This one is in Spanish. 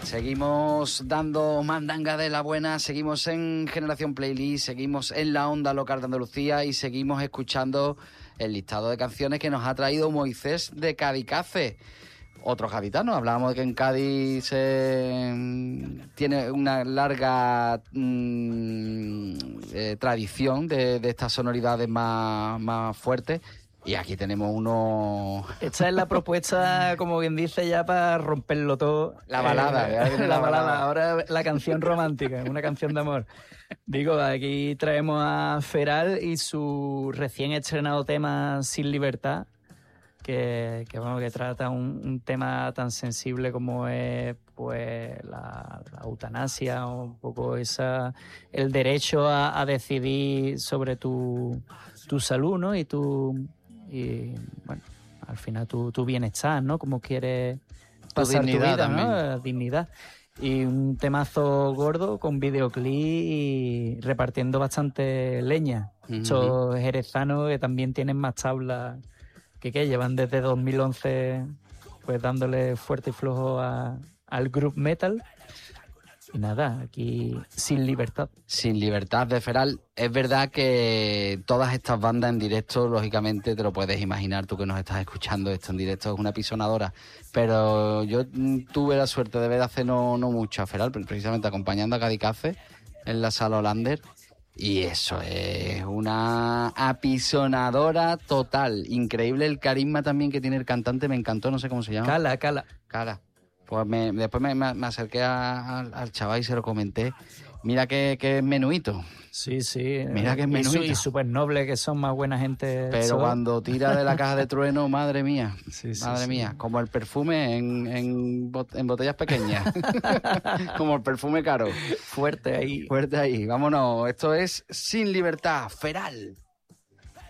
Seguimos dando mandanga de la buena, seguimos en Generación Playlist, seguimos en la onda local de Andalucía y seguimos escuchando el listado de canciones que nos ha traído Moisés de Cadicace. Otro gaditano, hablábamos de que en Cádiz tiene una larga tradición de estas sonoridades más fuertes. Y aquí tenemos uno... Esta es la propuesta, como bien dice, ya para romperlo todo. La balada. La balada. Ahora la canción romántica, una canción de amor. Digo, aquí traemos a Feral y su recién estrenado tema Sin Libertad, que trata un tema tan sensible como es pues la eutanasia, o un poco el derecho a decidir sobre tu salud, ¿no? Y bueno, al final tu bienestar, ¿no? Como quieres pasar tu vida, también, ¿no? Dignidad. Y un temazo gordo con videoclip y repartiendo bastante leña. Muchos jerezanos que también tienen más tablas que llevan desde 2011 pues dándole fuerte y flojo al group metal. Y nada, aquí Sin Libertad. Sin Libertad de Feral. Es verdad que todas estas bandas en directo, lógicamente te lo puedes imaginar, tú que nos estás escuchando esto en directo, es una pisonadora. Pero yo tuve la suerte de ver hace no mucho a Feral, precisamente acompañando a Cadicace en la Sala Hollander. Y eso es una apisonadora total. Increíble el carisma también que tiene el cantante, me encantó, no sé cómo se llama. Cala. Pues después me acerqué al chaval y se lo comenté. Mira que menuito. Sí. Mira que es menuito. Y súper noble, que son más buena gente. Pero cuando tira de la caja de trueno, madre mía. Madre mía. Sí. Como el perfume en botellas pequeñas. Como el perfume caro. Fuerte ahí. Vámonos. Esto es Sin Libertad, Feral.